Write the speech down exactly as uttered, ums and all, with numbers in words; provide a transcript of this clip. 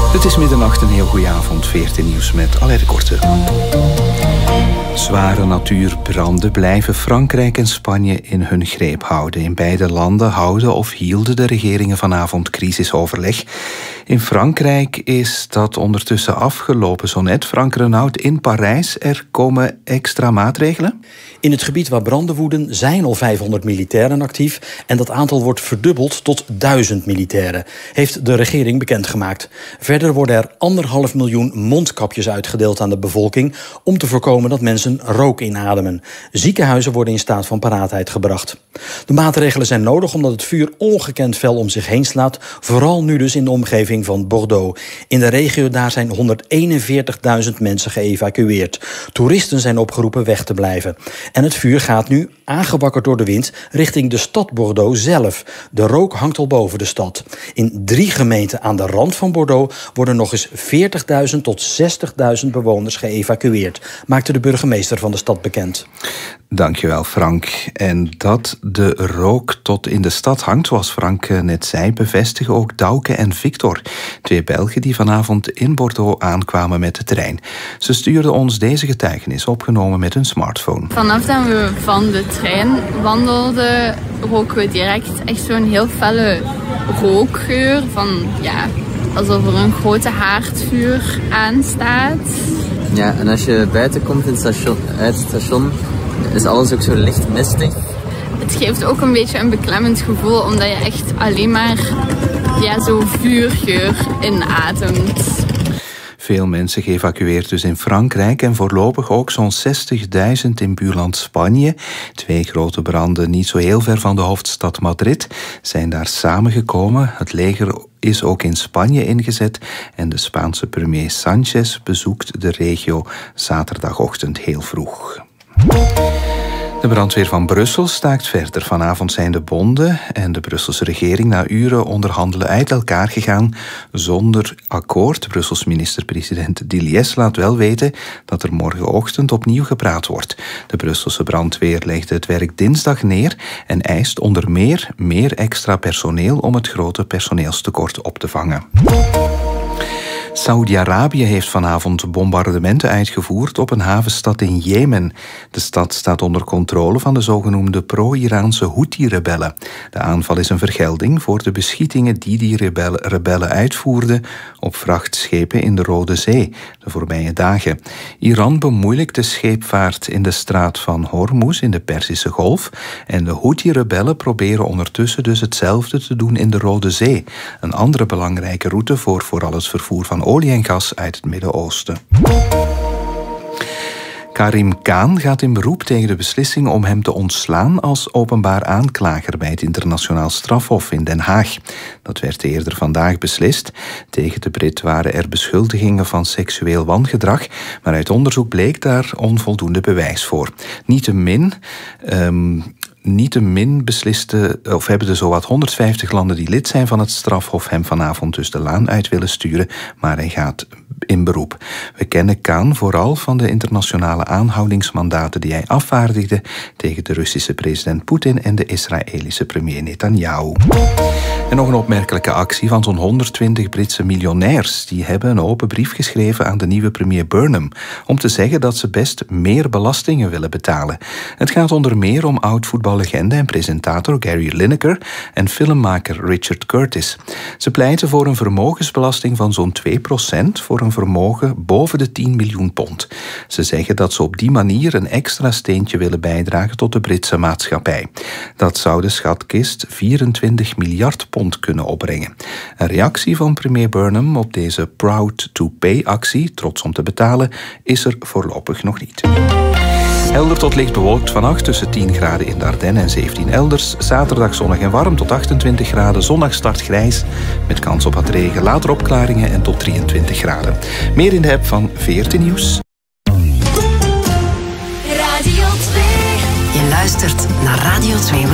Het is middernacht, een heel goede avond. veertien nieuws met Alain de Korte. Zware natuurbranden blijven Frankrijk en Spanje in hun greep houden. In beide landen houden of hielden de regeringen vanavond crisisoverleg. In Frankrijk is dat ondertussen afgelopen. Zo net, Frank Renaud, in Parijs. Er komen extra maatregelen? In het gebied waar branden woeden zijn al vijfhonderd militairen actief. En dat aantal wordt verdubbeld tot duizend militairen, heeft de regering bekendgemaakt. Verder worden er anderhalf miljoen mondkapjes uitgedeeld aan de bevolking om te voorkomen dat mensen rook inademen. Ziekenhuizen worden in staat van paraatheid gebracht. De maatregelen zijn nodig omdat het vuur ongekend fel om zich heen slaat. Vooral nu dus in de omgeving van Bordeaux. In de regio daar zijn honderdeenenveertigduizend mensen geëvacueerd. Toeristen zijn opgeroepen weg te blijven. En het vuur gaat nu, aangewakkerd door de wind, richting de stad Bordeaux zelf. De rook hangt al boven de stad. In drie gemeenten aan de rand van Bordeaux worden nog eens veertigduizend tot zestigduizend bewoners geëvacueerd, maakte de burgemeester van de stad bekend. Dankjewel, Frank. En dat de rook tot in de stad hangt, zoals Frank net zei, bevestigen ook Douke en Victor, twee Belgen die vanavond in Bordeaux aankwamen met de trein. Ze stuurden ons deze getuigenis, opgenomen met hun smartphone. Vanaf dat we van de trein wandelden, roken we direct echt zo'n heel felle rookgeur van, ja, alsof er een grote haardvuur aanstaat. Ja, en als je buiten komt in het station, uit het station, is alles ook zo licht mistig. Het geeft ook een beetje een beklemmend gevoel, omdat je echt alleen maar ja, zo vuurgeur inademt. Veel mensen geëvacueerd dus in Frankrijk en voorlopig ook zo'n zestigduizend in buurland Spanje. Twee grote branden niet zo heel ver van de hoofdstad Madrid zijn daar samengekomen. Het leger is ook in Spanje ingezet en de Spaanse premier Sánchez bezoekt de regio zaterdagochtend heel vroeg. De brandweer van Brussel staakt verder. Vanavond zijn de bonden en de Brusselse regering na uren onderhandelen uit elkaar gegaan zonder akkoord. Brussels minister-president Diliès laat wel weten dat er morgenochtend opnieuw gepraat wordt. De Brusselse brandweer legde het werk dinsdag neer en eist onder meer meer extra personeel om het grote personeelstekort op te vangen. Saoedi-Arabië heeft vanavond bombardementen uitgevoerd op een havenstad in Jemen. De stad staat onder controle van de zogenoemde pro-Iraanse Houthi-rebellen. De aanval is een vergelding voor de beschietingen die die rebellen, rebellen uitvoerden op vrachtschepen in de Rode Zee de voorbije dagen. Iran bemoeilijkt de scheepvaart in de straat van Hormuz in de Perzische Golf en de Houthi-rebellen proberen ondertussen dus hetzelfde te doen in de Rode Zee, een andere belangrijke route voor vooral het vervoer van olie en gas uit het Midden-Oosten. Karim Khan gaat in beroep tegen de beslissing om hem te ontslaan als openbaar aanklager bij het Internationaal Strafhof in Den Haag. Dat werd eerder vandaag beslist. Tegen de Brit waren er beschuldigingen van seksueel wangedrag, maar uit onderzoek bleek daar onvoldoende bewijs voor. Niettemin... Um, Niettemin besliste, of hebben de zowat honderdvijftig landen die lid zijn van het strafhof hem vanavond dus de laan uit willen sturen, maar hij gaat in beroep. We kennen Khan vooral van de internationale aanhoudingsmandaten die hij afvaardigde tegen de Russische president Poetin en de Israëlische premier Netanyahu. En nog een opmerkelijke actie van zo'n honderdtwintig Britse miljonairs. Die hebben een open brief geschreven aan de nieuwe premier Burnham om te zeggen dat ze best meer belastingen willen betalen. Het gaat onder meer om oud-voetballegende en presentator Gary Lineker en filmmaker Richard Curtis. Ze pleiten voor een vermogensbelasting van zo'n twee procent voor een vermogen boven de tien miljoen pond. Ze zeggen dat ze op die manier een extra steentje willen bijdragen tot de Britse maatschappij. Dat zou de schatkist vierentwintig miljard pond kunnen opbrengen. Een reactie van premier Burnham op deze Proud to Pay-actie, trots om te betalen, is er voorlopig nog niet. Helder tot licht bewolkt vannacht tussen tien graden in de Ardennen en zeventien elders. Zaterdag zonnig en warm tot achtentwintig graden. Zondag start grijs met kans op wat regen. Later opklaringen en tot drieëntwintig graden. Meer in de app van veertien Nieuws. Radio twee. Je luistert naar Radio twee.